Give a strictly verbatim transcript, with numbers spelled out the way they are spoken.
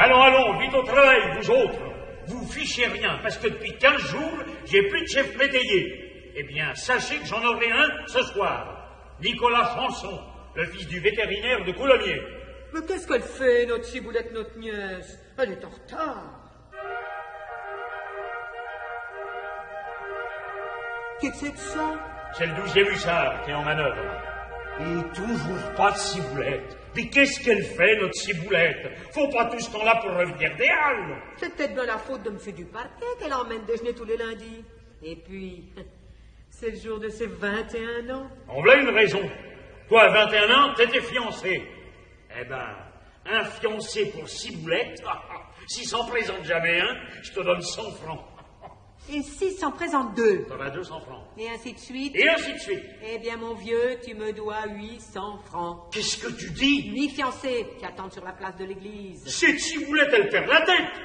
Allons, allons, vite au travail, vous autres. Vous fichez rien, parce que depuis quinze jours, j'ai plus de chef métayer. Eh bien, sachez que j'en aurai un ce soir. Nicolas Chanson, le fils du vétérinaire de Coulommiers. Mais qu'est-ce qu'elle fait, notre ciboulette, notre nièce? Elle est en retard. Qu'est-ce que c'est que ça? C'est le douzième hussard qui est en manœuvre. Et toujours pas de ciboulette. Mais qu'est-ce qu'elle fait, notre ciboulette? Faut pas tout ce temps-là pour revenir des Halles. C'est peut-être de la faute de M. Duparquet qu'elle emmène déjeuner tous les lundis. Et puis, c'est le jour de ses vingt et un ans. On voilà une raison. Toi, à vingt et un ans, t'étais fiancé. Eh ben, un fiancé pour ciboulette, s'il s'en présente jamais un, je te donne cent francs. Et s'il s'en présente deux? T'en as deux cents francs. Et ainsi de suite? Et ainsi de suite. Eh bien, mon vieux, tu me dois huit cents francs. Qu'est-ce que tu dis? Huit fiancés qui attendent sur la place de l'église. Cette ciboulette, elle perd la tête.